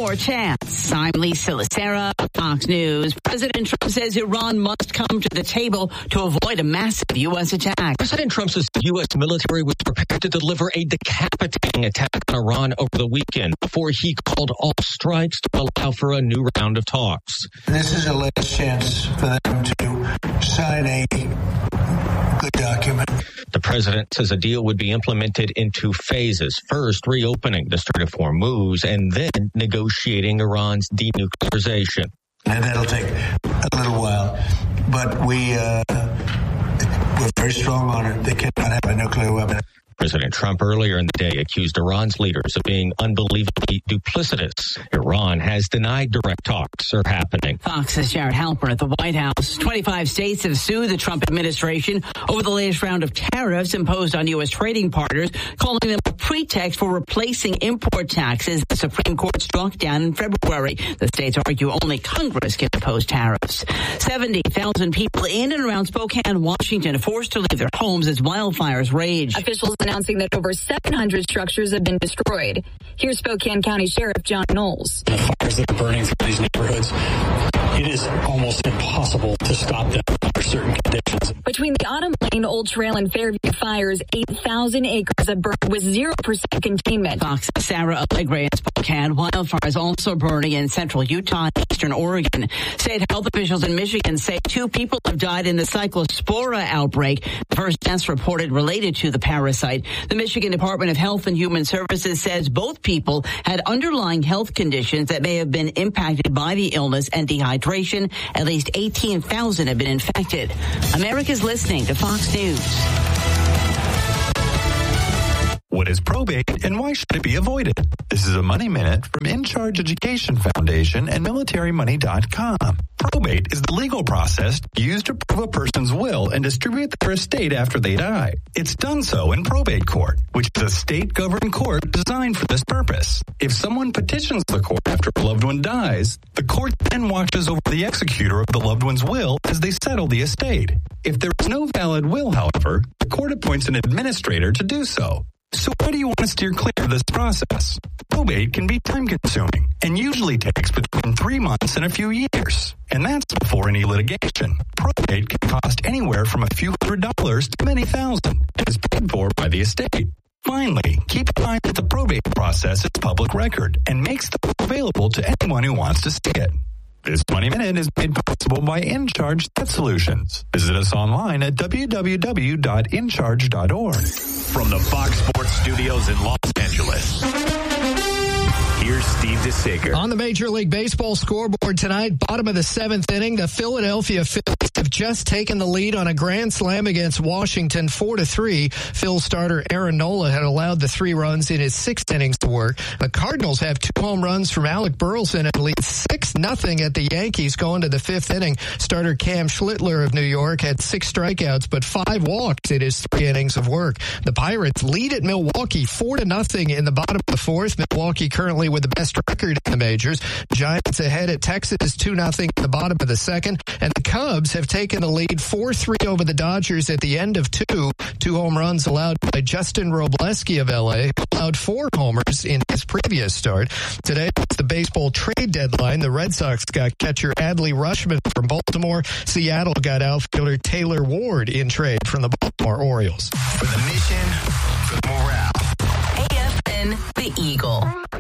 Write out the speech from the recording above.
more chance. I'm Lisa Lacera, Fox News. President Trump says Iran must come to the table to avoid a massive U.S. attack. President Trump says the U.S. military was prepared to deliver a decapitating attack on Iran over the weekend before he called all strikes to allow for a new round of talks. This is a last chance for them to sign a good document. The president says a deal would be implemented in two phases. First, reopening the Strait of Hormuz, and then negotiating Iran's denuclearization. And that'll take a little while, but we're very strong on it. They cannot have a nuclear weapon. President Trump earlier in the day accused Iran's leaders of being unbelievably duplicitous. Iran has denied direct talks are happening. Fox's Jared Halpern at the White House. 25 states have sued the Trump administration over the latest round of tariffs imposed on U.S. trading partners, calling them a pretext for replacing import taxes the Supreme Court struck down in February. The states argue only Congress can impose tariffs. 70,000 people in and around Spokane, Washington, are forced to leave their homes as wildfires rage. Officials announcing that over 700 structures have been destroyed. Here's Spokane County Sheriff John Knowles. The fires that are burning through these neighborhoods, it is almost impossible to stop them under certain conditions. Between the Autumn Lane, Old Trail, and Fairview fires, 8,000 acres have burned with 0% containment. Fox's Sarah Allegre in Spokane. Wildfires also burning in central Utah and eastern Oregon. State health officials in Michigan say 2 people have died in the Cyclospora outbreak. The first deaths reported related to the parasite. The Michigan Department of Health and Human Services says both people had underlying health conditions that may have been impacted by the illness and dehydration. At least 18,000 have been infected. America's listening to Fox News. What is probate and why should it be avoided? This is a Money Minute from In Charge Education Foundation and MilitaryMoney.com. Probate is the legal process used to prove a person's will and distribute their estate after they die. It's done so in probate court, which is a state-governed court designed for this purpose. If someone petitions the court after a loved one dies, the court then watches over the executor of the loved one's will as they settle the estate. If there is no valid will, however, the court appoints an administrator to do so. So why do you want to steer clear of this process? Probate can be time-consuming and usually takes between 3 months and a few years. And that's before any litigation. Probate can cost anywhere from a few $100s to many thousand and is paid for by the estate. Finally, keep in mind that the probate process is public record and makes them available to anyone who wants to see it. This Money Minute is made possible by InCharge Debt Solutions. Visit us online at www.incharge.org. From the Fox Sports Studios in Los Angeles, here's Steve DeSager. On the Major League Baseball scoreboard tonight, bottom of the 7th inning, the Philadelphia Phillies have just taken the lead on a grand slam against Washington 4-3. Phil starter Aaron Nola had allowed the 3 runs in his 6th innings to work. The Cardinals have 2 home runs from Alec Burleson and lead 6-0 at the Yankees going to the 5th inning. Starter Cam Schlittler of New York had 6 strikeouts but 5 walks in his 3 innings of work. The Pirates lead at Milwaukee 4-0 in the bottom of the 4th. Milwaukee currently with the best record in the majors. Giants ahead at Texas 2-0 in the bottom of the 2nd. And the Cubs have taken the lead 4-3 over the Dodgers at the end of 2. 2 home runs allowed by Justin Robleski of L.A., who allowed 4 homers in his previous start. Today, it's the baseball trade deadline. The Red Sox got catcher Adley Rutschman from Baltimore. Seattle got outfielder Taylor Ward in trade from the Baltimore Orioles. For the mission, for the morale. AFN, the Eagle.